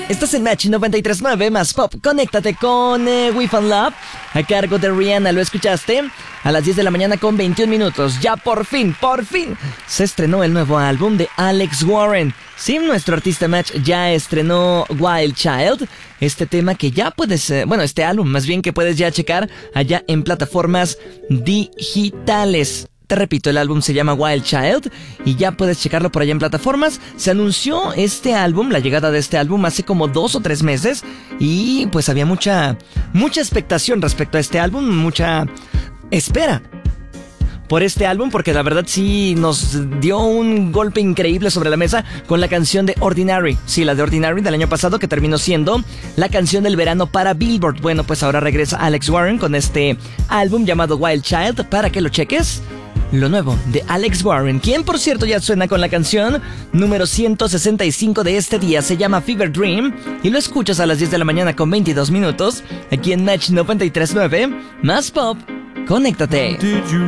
Estás en Match 93.9 más Pop. Conéctate con We Found Love a cargo de Rihanna. ¿Lo escuchaste? A las 10 de la mañana con 21 minutos. Ya por fin se estrenó el nuevo álbum de Alex Warren. Sí, nuestro artista Match ya estrenó Wild Child. Este tema que ya puedes... este álbum más bien que puedes ya checar allá en plataformas digitales. Te repito, el álbum se llama Wild Child y ya puedes checarlo por allá en plataformas. Se anunció este álbum, la llegada de este álbum hace como 2 o 3 meses y pues había mucha expectación respecto a este álbum, mucha espera por este álbum, porque la verdad sí nos dio un golpe increíble sobre la mesa con la canción de Ordinary. Sí, la de Ordinary del año pasado, que terminó siendo la canción del verano para Billboard. Bueno, pues ahora regresa Alex Warren con este álbum llamado Wild Child para que lo cheques. Lo nuevo de Alex Warren, quien por cierto ya suena con la canción número 165 de este día. Se llama Fever Dream y lo escuchas a las 10 de la mañana con 22 minutos aquí en Match 93.9 más Pop. Conéctate.